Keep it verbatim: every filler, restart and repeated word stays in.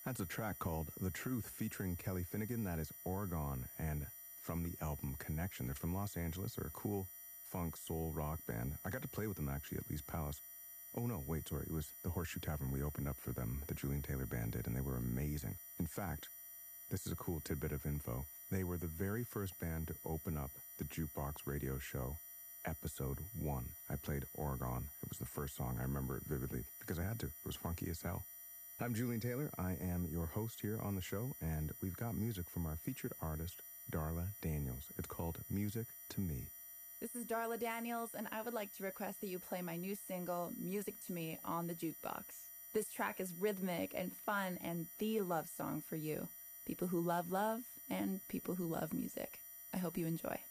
That's a track called The Truth featuring Kelly Finnegan. That is Oregon, and from the album Connection. They're from Los Angeles. They're a cool funk, soul, rock band. I got to play with them actually at Lee's Palace. Oh no, wait, sorry. It was the Horseshoe Tavern. We opened up for them. The Julian Taylor Band did, and they were amazing. In fact, this is a cool tidbit of info. They were the very first band to open up the Jukebox Radio Show, episode one. I played Oregon. It was the first song. I remember it vividly because I had to. It was funky as hell. I'm Julian Taylor. I am your host here on the show, and we've got music from our featured artist, Darla Daniels. It's called Music to Me. This is Darla Daniels, and I would like to request that you play my new single, Music to Me, on the jukebox. This track is rhythmic and fun and the love song for you. People who love love and people who love music. I hope you enjoy.